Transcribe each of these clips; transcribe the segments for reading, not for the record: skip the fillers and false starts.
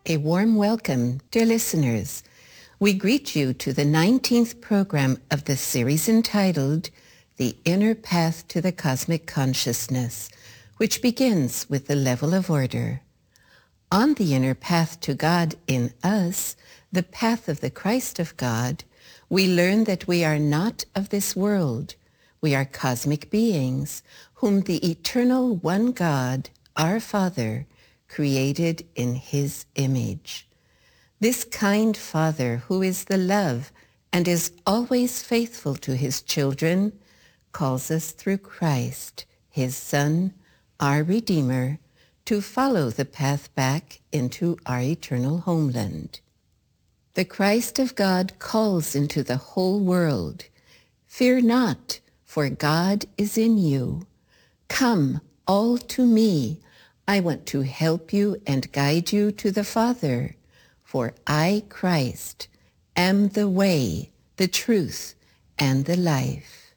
A warm welcome, dear listeners. We greet you to the 19th program of the series entitled The Inner Path to the Cosmic Consciousness, which begins with the level of order. On the inner path to God in us, the path of the Christ of God, we learn that we are not of this world. We are cosmic beings, whom the eternal one God, our Father, created in his image. This kind Father, who is the love and is always faithful to his children, calls us through Christ, his Son, our Redeemer, to follow the path back into our eternal homeland. The Christ of God calls into the whole world, "Fear not, for God is in you. Come all to me. I want to help you and guide you to the Father, for I, Christ, am the way, the truth, and the life."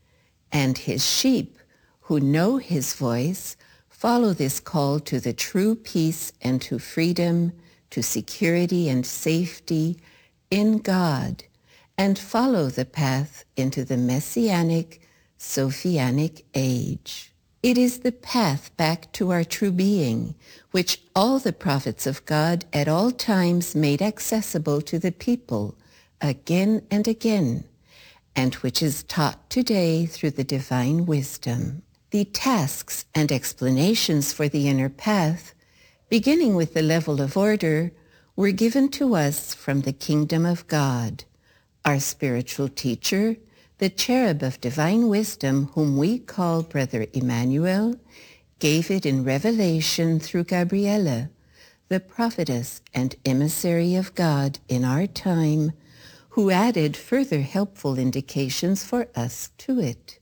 And his sheep, who know his voice, follow this call to the true peace and to freedom, to security and safety in God, and follow the path into the Messianic, Sophianic age. It is the path back to our true being, which all the prophets of God at all times made accessible to the people again and again, and which is taught today through the divine wisdom. The tasks and explanations for the inner path, beginning with the level of order, were given to us from the kingdom of God. Our spiritual teacher, the cherub of divine wisdom, whom we call Brother Emmanuel, gave it in revelation through Gabriela, the prophetess and emissary of God in our time, who added further helpful indications for us to it.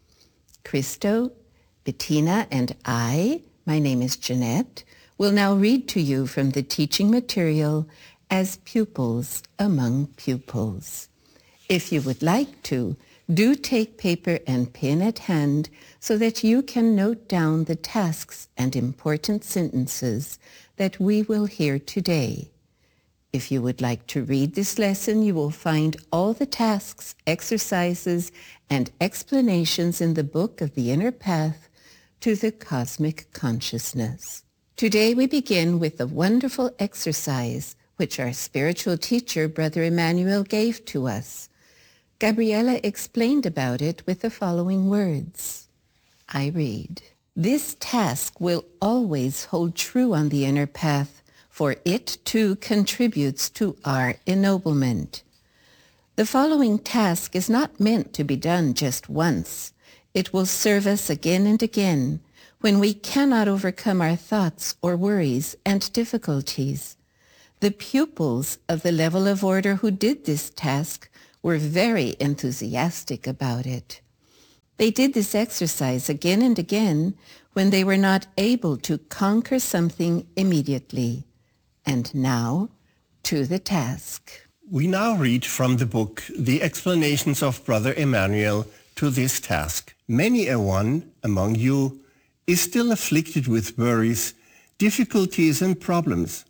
Christo, Bettina, and I, my name is Jeanette, will now read to you from the teaching material as pupils among pupils. If you would like to, do take paper and pen at hand so that you can note down the tasks and important sentences that we will hear today. If you would like to read this lesson, you will find all the tasks, exercises, and explanations in the book of the Inner Path to the Cosmic Consciousness. Today we begin with a wonderful exercise which our spiritual teacher, Brother Emmanuel, gave to us. Gabriela explained about it with the following words. I read, "This task will always hold true on the inner path, for it too contributes to our ennoblement. The following task is not meant to be done just once. It will serve us again and again when we cannot overcome our thoughts or worries and difficulties. The pupils of the level of order who did this task were very enthusiastic about it. They did this exercise again and again when they were not able to conquer something immediately. And now, to the task." We now read from the book the explanations of Brother Emmanuel to this task. Many a one among you is still afflicted with worries, difficulties, and problems.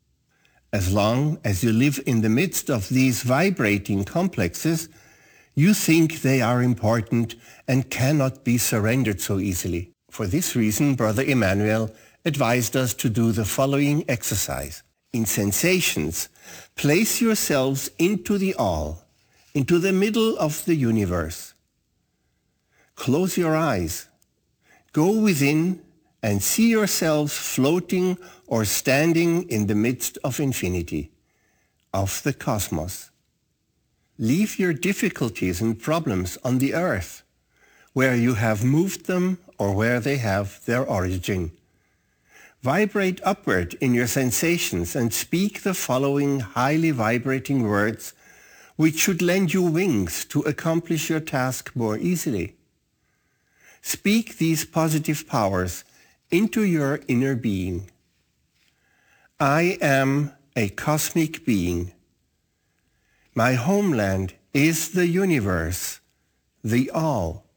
As long as you live in the midst of these vibrating complexes, you think they are important and cannot be surrendered so easily. For this reason, Brother Emmanuel advised us to do the following exercise. In sensations, place yourselves into the all, into the middle of the universe. Close your eyes. Go within and see yourselves floating or standing in the midst of infinity, of the cosmos. Leave your difficulties and problems on the earth, where you have moved them or where they have their origin. Vibrate upward in your sensations and speak the following highly vibrating words, which should lend you wings to accomplish your task more easily. Speak these positive powers into your inner being. I am a cosmic being. My homeland is the universe, the all.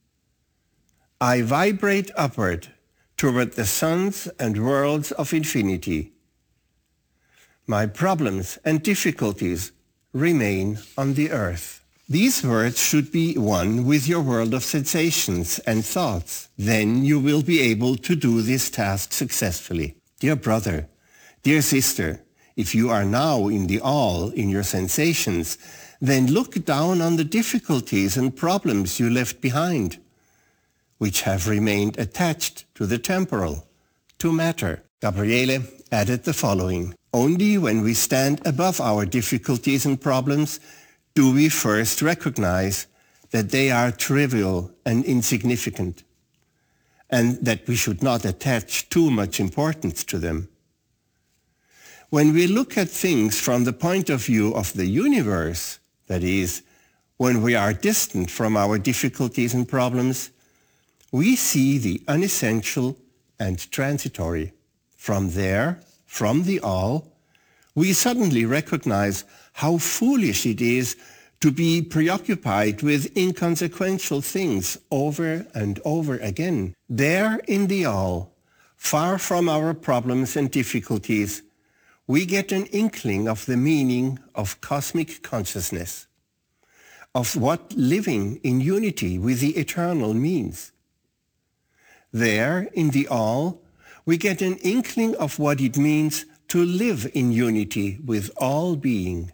I vibrate upward toward the suns and worlds of infinity. My problems and difficulties remain on the earth. These words should be one with your world of sensations and thoughts. Then you will be able to do this task successfully. Dear brother, dear sister, if you are now in the all in your sensations, then look down on the difficulties and problems you left behind, which have remained attached to the temporal, to matter. Gabriele added the following: only when we stand above our difficulties and problems do we first recognize that they are trivial and insignificant, and that we should not attach too much importance to them. When we look at things from the point of view of the universe, that is, when we are distant from our difficulties and problems, we see the unessential and transitory. From there, from the all, we suddenly recognize how foolish it is to be preoccupied with inconsequential things over and over again. There in the all, far from our problems and difficulties, we get an inkling of the meaning of cosmic consciousness, of what living in unity with the eternal means. There in the all, we get an inkling of what it means to live in unity with all being.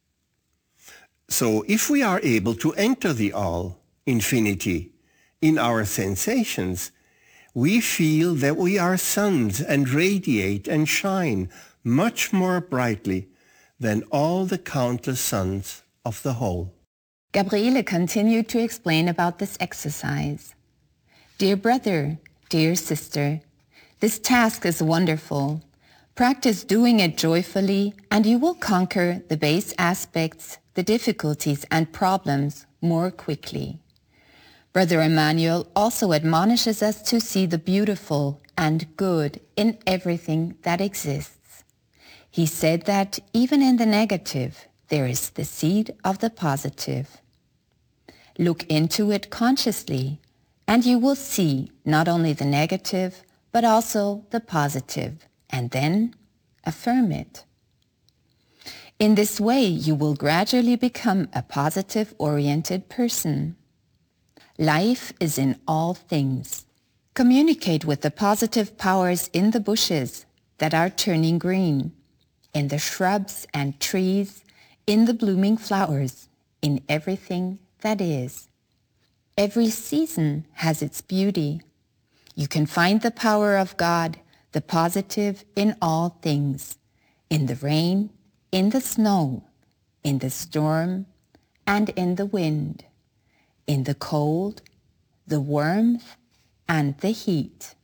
So if we are able to enter the all, infinity, in our sensations, we feel that we are suns and radiate and shine much more brightly than all the countless suns of the whole. Gabriele continued to explain about this exercise. Dear brother, dear sister, this task is wonderful. Practice doing it joyfully and you will conquer the base aspects, the difficulties and problems more quickly. Brother Emmanuel also admonishes us to see the beautiful and good in everything that exists. He said that even in the negative, there is the seed of the positive. Look into it consciously, and you will see not only the negative, but also the positive, and then affirm it. In this way, you will gradually become a positive-oriented person. Life is in all things. Communicate with the positive powers in the bushes that are turning green, in the shrubs and trees, in the blooming flowers, in everything that is. Every season has its beauty. You can find the power of God, the positive in all things, in the rain, in the snow, in the storm, and in the wind, in the cold, the warmth, and the heat.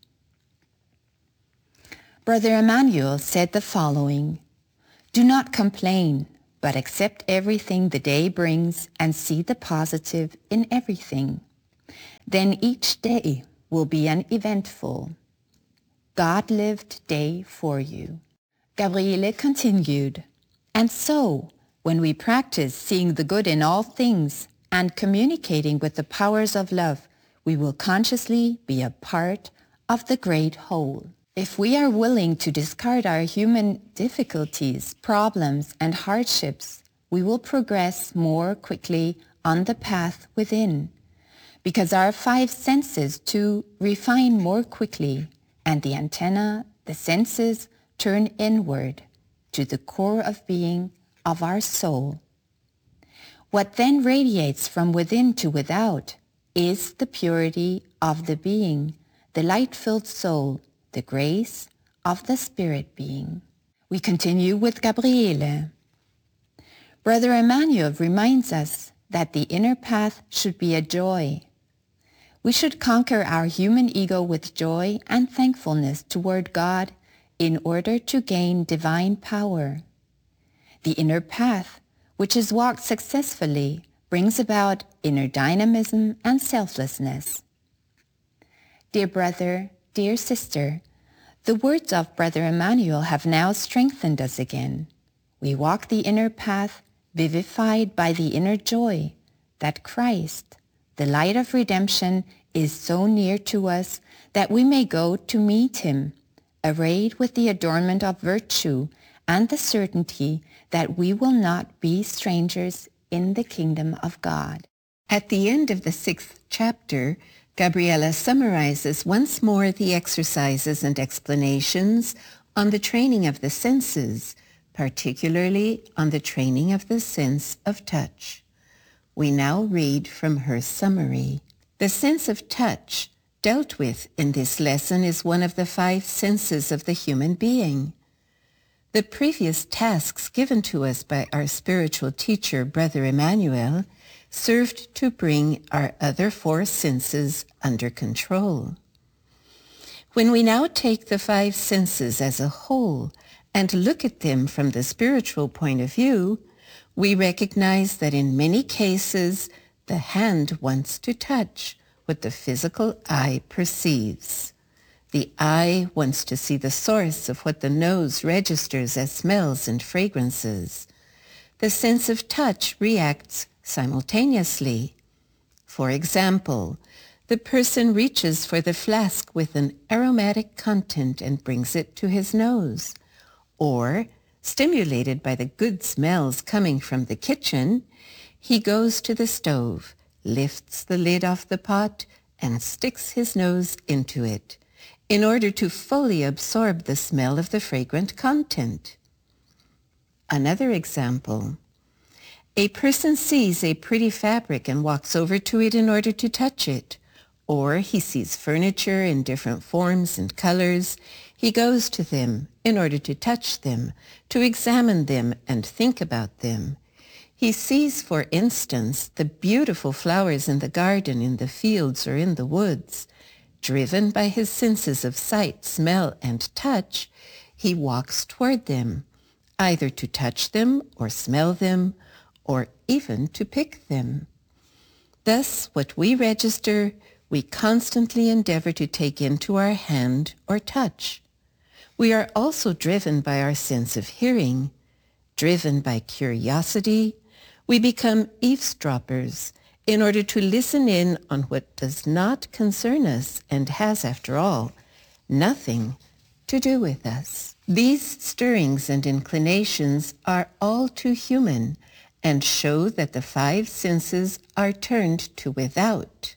Brother Emmanuel said the following: do not complain, but accept everything the day brings and see the positive in everything. Then each day will be an eventful, God-lived day for you. Gabriele continued, and so, when we practice seeing the good in all things and communicating with the powers of love, we will consciously be a part of the great whole. If we are willing to discard our human difficulties, problems, and hardships, we will progress more quickly on the path within, because our five senses too refine more quickly, and the antenna, the senses, turn inward to the core of being of our soul. What then radiates from within to without is the purity of the being, the light-filled soul, the grace of the spirit being. We continue with Gabriele. Brother Emmanuel reminds us that the inner path should be a joy. We should conquer our human ego with joy and thankfulness toward God in order to gain divine power. The inner path, which is walked successfully, brings about inner dynamism and selflessness. Dear brother, dear sister, the words of Brother Emmanuel have now strengthened us again. We walk the inner path vivified by the inner joy that Christ, the light of redemption, is so near to us that we may go to meet him, arrayed with the adornment of virtue and the certainty that we will not be strangers in the kingdom of God. At the end of the 6th chapter, Gabriela summarizes once more the exercises and explanations on the training of the senses, particularly on the training of the sense of touch. We now read from her summary. The sense of touch dealt with in this lesson is one of the 5 senses of the human being. The previous tasks given to us by our spiritual teacher, Brother Emmanuel, served to bring our other 4 senses under control. When we now take the 5 senses as a whole and look at them from the spiritual point of view, we recognize that in many cases the hand wants to touch what the physical eye perceives. The eye wants to see the source of what the nose registers as smells and fragrances. The sense of touch reacts simultaneously. For example, the person reaches for the flask with an aromatic content and brings it to his nose. Or, stimulated by the good smells coming from the kitchen, he goes to the stove, lifts the lid off the pot, and sticks his nose into it in order to fully absorb the smell of the fragrant content. Another example. A person sees a pretty fabric and walks over to it in order to touch it. Or he sees furniture in different forms and colors. He goes to them in order to touch them, to examine them and think about them. He sees, for instance, the beautiful flowers in the garden, in the fields, or in the woods. Driven by his senses of sight, smell, and touch, he walks toward them, either to touch them or smell them, or even to pick them. Thus, what we register, we constantly endeavor to take into our hand or touch. We are also driven by our sense of hearing. Driven by curiosity, we become eavesdroppers in order to listen in on what does not concern us and has, after all, nothing to do with us. These stirrings and inclinations are all too human and show that the 5 senses are turned to without.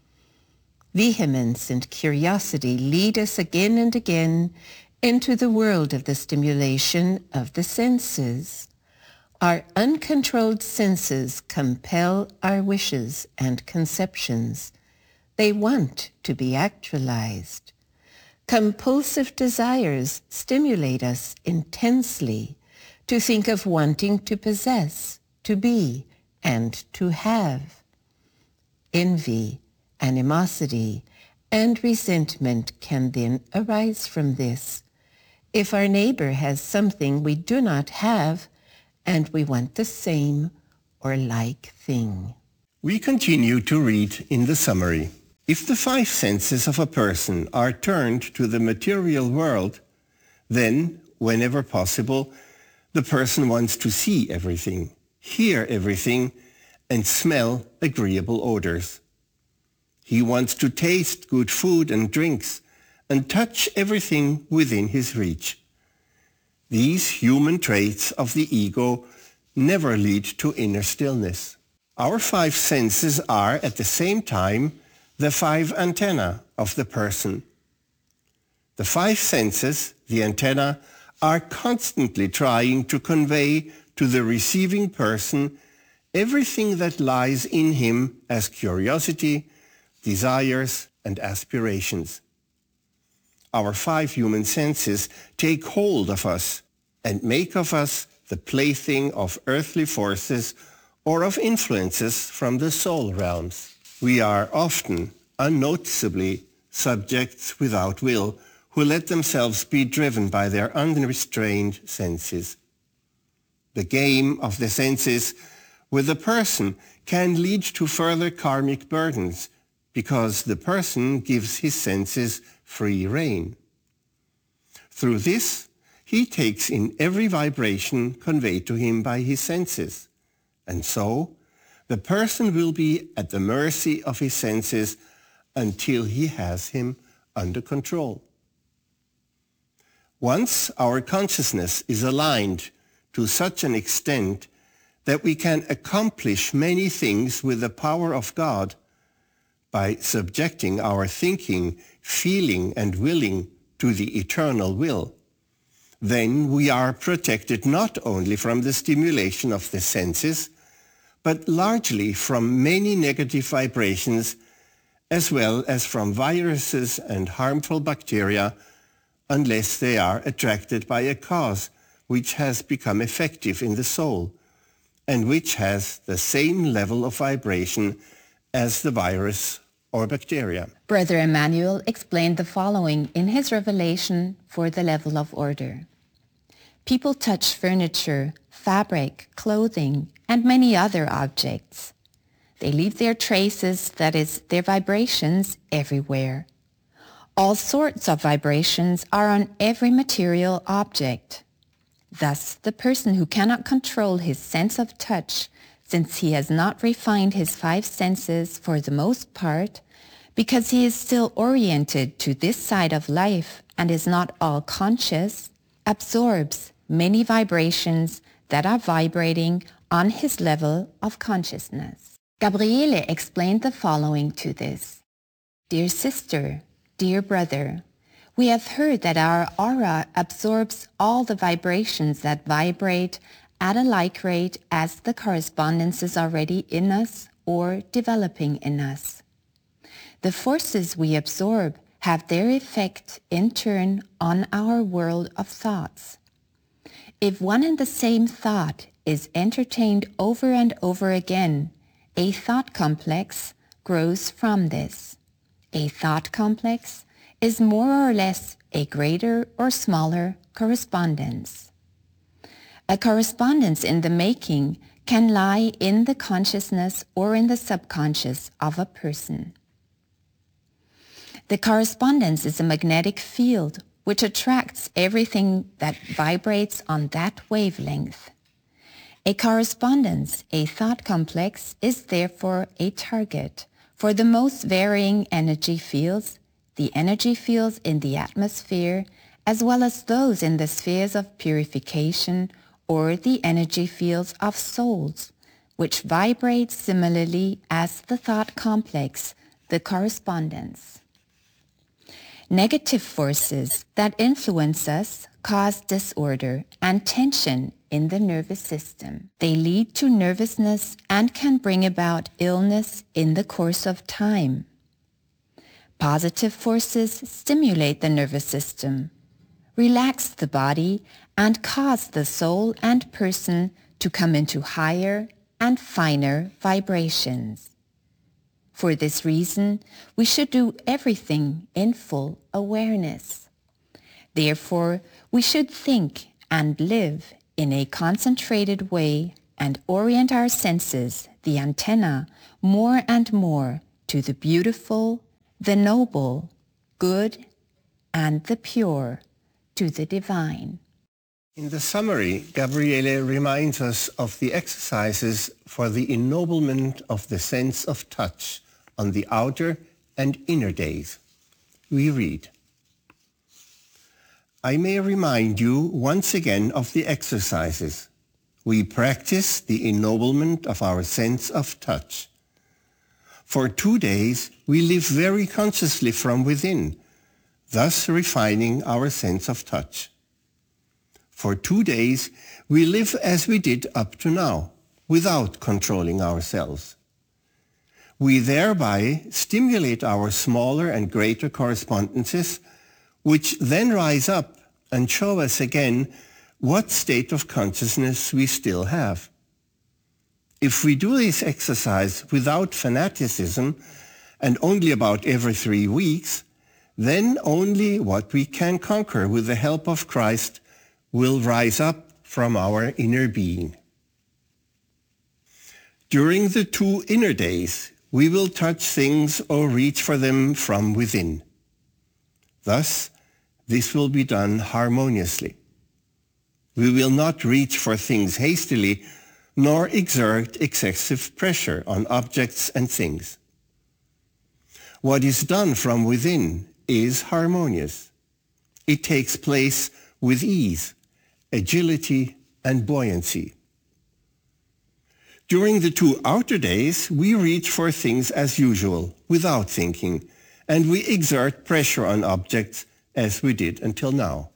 Vehemence and curiosity lead us again and again into the world of the stimulation of the senses. Our uncontrolled senses compel our wishes and conceptions. They want to be actualized. Compulsive desires stimulate us intensely to think of wanting to possess, to be, and to have. Envy, animosity, and resentment can then arise from this. If our neighbor has something we do not have, and we want the same or like thing. We continue to read in the summary. If the 5 senses of a person are turned to the material world, then, whenever possible, the person wants to see everything, hear everything, and smell agreeable odors. He wants to taste good food and drinks and touch everything within his reach. These human traits of the ego never lead to inner stillness. Our 5 senses are at the same time the 5 antennae of the person. The 5 senses, the antennae, are constantly trying to convey to the receiving person everything that lies in him as curiosity, desires, and aspirations. Our 5 human senses take hold of us and make of us the plaything of earthly forces or of influences from the soul realms. We are often, unnoticeably, subjects without will who let themselves be driven by their unrestrained senses. The game of the senses with a person can lead to further karmic burdens because the person gives his senses free rein. Through this, he takes in every vibration conveyed to him by his senses, and so the person will be at the mercy of his senses until he has him under control. Once our consciousness is aligned to such an extent that we can accomplish many things with the power of God by subjecting our thinking, feeling, and willing to the eternal will, then we are protected not only from the stimulation of the senses, but largely from many negative vibrations, as well as from viruses and harmful bacteria, unless they are attracted by a cause which has become effective in the soul, and which has the same level of vibration as the virus or bacteria. Brother Emmanuel explained the following in his revelation for the level of order. People touch furniture, fabric, clothing, and many other objects. They leave their traces, that is, their vibrations, everywhere. All sorts of vibrations are on every material object. Thus, the person who cannot control his sense of touch, since he has not refined his five senses for the most part, because he is still oriented to this side of life and is not all conscious, absorbs many vibrations that are vibrating on his level of consciousness. Gabriele explained the following to this. Dear sister, dear brother, we have heard that our aura absorbs all the vibrations that vibrate at a like rate as the correspondences already in us or developing in us. The forces we absorb have their effect in turn on our world of thoughts. If one and the same thought is entertained over and over again, a thought complex grows from this. A thought complex is more or less a greater or smaller correspondence. A correspondence in the making can lie in the consciousness or in the subconscious of a person. The correspondence is a magnetic field which attracts everything that vibrates on that wavelength. A correspondence, a thought complex, is therefore a target for the most varying energy fields, the energy fields in the atmosphere, as well as those in the spheres of purification or the energy fields of souls, which vibrate similarly as the thought complex, the correspondence. Negative forces that influence us cause disorder and tension in the nervous system. They lead to nervousness and can bring about illness in the course of time. Positive forces stimulate the nervous system, relax the body, and cause the soul and person to come into higher and finer vibrations. For this reason, we should do everything in full awareness. Therefore, we should think and live in a concentrated way and orient our senses, the antenna, more and more to the beautiful, the noble, good, and the pure, to the divine. In the summary, Gabriele reminds us of the exercises for the ennoblement of the sense of touch on the outer and inner days. We read, I may remind you once again of the exercises. We practice the ennoblement of our sense of touch. For 2 days, we live very consciously from within, thus refining our sense of touch. For 2 days, we live as we did up to now, without controlling ourselves. We thereby stimulate our smaller and greater correspondences, which then rise up and show us again what state of consciousness we still have. If we do this exercise without fanaticism and only about every 3 weeks, then only what we can conquer with the help of Christ will rise up from our inner being. During the 2 inner days, we will touch things or reach for them from within. Thus, this will be done harmoniously. We will not reach for things hastily, nor exert excessive pressure on objects and things. What is done from within is harmonious. It takes place with ease, agility, and buoyancy. During the 2 outer days, we reach for things as usual, without thinking, and we exert pressure on objects as we did until now.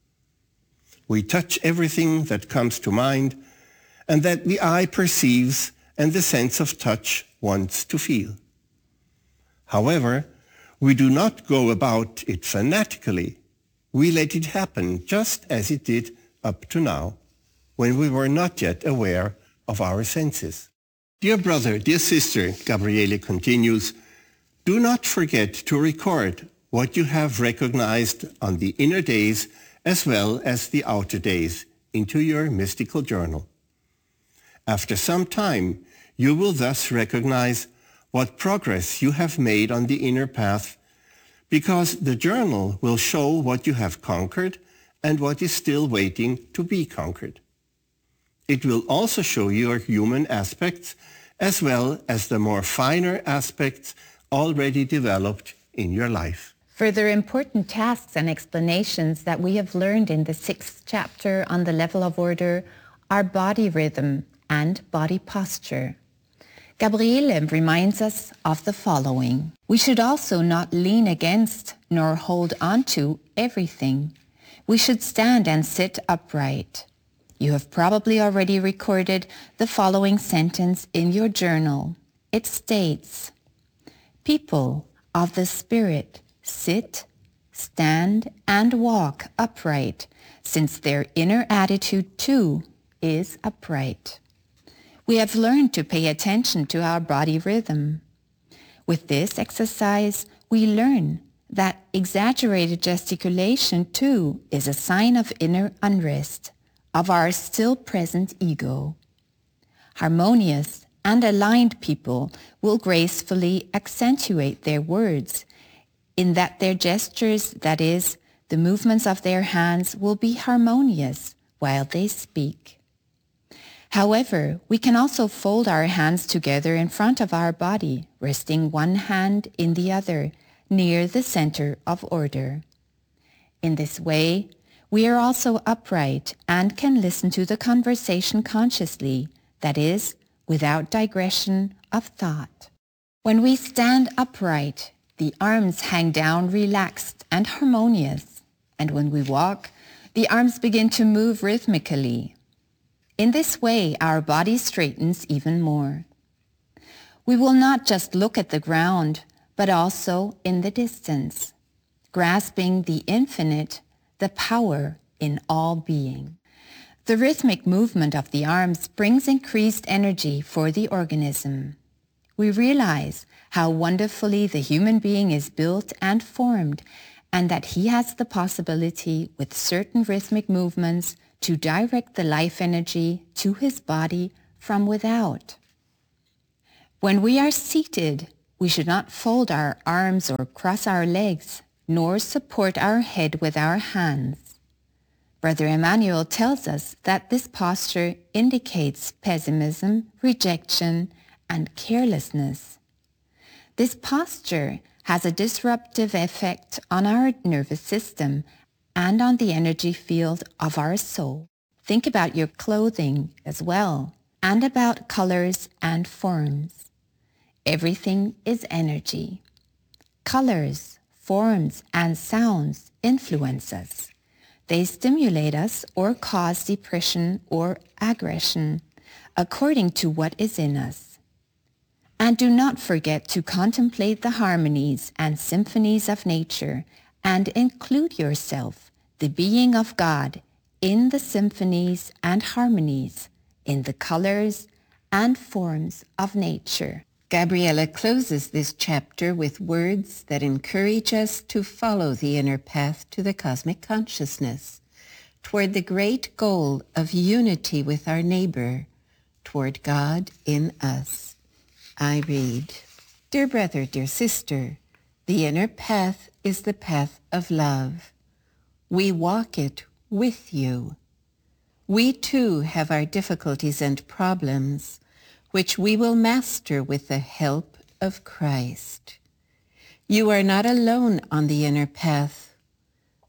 We touch everything that comes to mind and that the eye perceives and the sense of touch wants to feel. However, we do not go about it fanatically. We let it happen just as it did up to now, when we were not yet aware of our senses. Dear brother, dear sister, Gabriele continues, do not forget to record what you have recognized on the inner days as well as the outer days into your mystical journal. After some time, you will thus recognize what progress you have made on the inner path, because the journal will show what you have conquered and what is still waiting to be conquered. It will also show your human aspects as well as the more finer aspects already developed in your life. Further important tasks and explanations that we have learned in the 6th chapter on the level of order are body rhythm and body posture. Gabriele reminds us of the following. We should also not lean against nor hold on to everything. We should stand and sit upright. You have probably already recorded the following sentence in your journal. It states, people of the Spirit sit, stand, and walk upright, since their inner attitude too is upright. We have learned to pay attention to our body rhythm. With this exercise, we learn that exaggerated gesticulation too is a sign of inner unrest, of our still present ego. Harmonious and aligned people will gracefully accentuate their words, in that their gestures, that is, the movements of their hands, will be harmonious while they speak. However, we can also fold our hands together in front of our body, resting one hand in the other, near the center of order. In this way, we are also upright and can listen to the conversation consciously, that is, without digression of thought. When we stand upright, the arms hang down relaxed and harmonious, and when we walk, the arms begin to move rhythmically. In this way, our body straightens even more. We will not just look at the ground, but also in the distance, grasping the infinite, the power in all being. The rhythmic movement of the arms brings increased energy for the organism. We realize how wonderfully the human being is built and formed, and that he has the possibility, with certain rhythmic movements, to direct the life energy to his body from without. When we are seated, we should not fold our arms or cross our legs, nor support our head with our hands. Brother Emmanuel tells us that this posture indicates pessimism, rejection, and carelessness. This posture has a disruptive effect on our nervous system and on the energy field of our soul. Think about your clothing as well, and about colors and forms. Everything is energy. Colors, forms, and sounds influence us. They stimulate us or cause depression or aggression, according to what is in us. And do not forget to contemplate the harmonies and symphonies of nature and include yourself, the being of God, in the symphonies and harmonies, in the colors and forms of nature. Gabriele closes this chapter with words that encourage us to follow the inner path to the cosmic consciousness, toward the great goal of unity with our neighbor, toward God in us. I read, Dear brother, dear sister, the inner path is the path of love. We walk it with you. We too have our difficulties and problems, which we will master with the help of Christ. You are not alone on the inner path.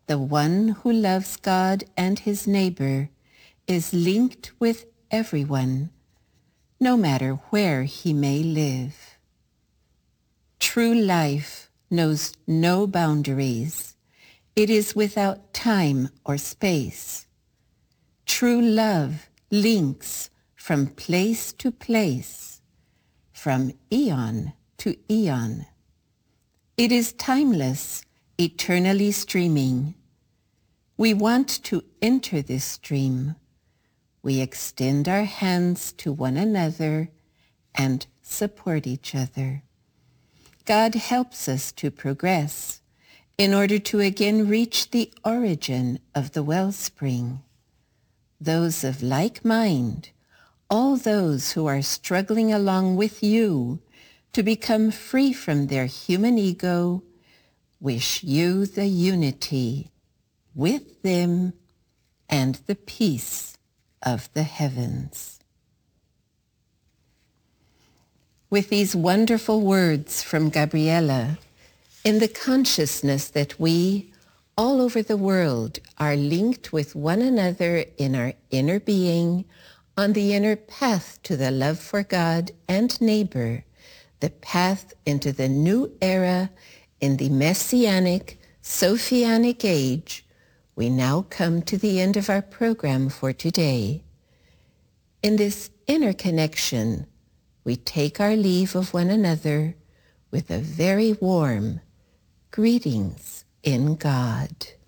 the one who loves God and his neighbor is linked with everyone, no matter where he may live. True life knows no boundaries. It is without time or space. True love links from place to place, from eon to eon. It is timeless, eternally streaming. We want to enter this stream. We extend our hands to one another and support each other. God helps us to progress in order to again reach the origin of the wellspring. Those of like mind, all those who are struggling along with you to become free from their human ego, wish you the unity with them and the peace of the heavens. With these wonderful words from Gabriela, in the consciousness that we, all over the world, are linked with one another in our inner being, on the inner path to the love for God and neighbor, the path into the new era in the Messianic, Sophianic age, we now come to the end of our program for today. In this inner connection, we take our leave of one another with a very warm greetings in God.